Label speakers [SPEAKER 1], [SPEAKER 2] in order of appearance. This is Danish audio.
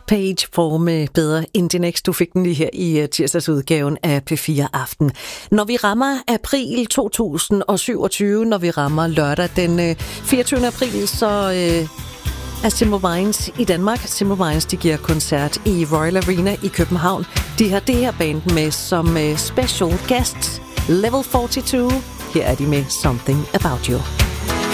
[SPEAKER 1] Page får med bedre end det Next. Du fik den lige her i tirsdagsudgaven af P4 Aften. Når vi rammer april 2027, når vi rammer lørdag den 24. april, så er Simple Minds i Danmark. Simple Minds, de giver koncert i Royal Arena i København. De har det her band med som special guest, Level 42. Her er de med Something About You.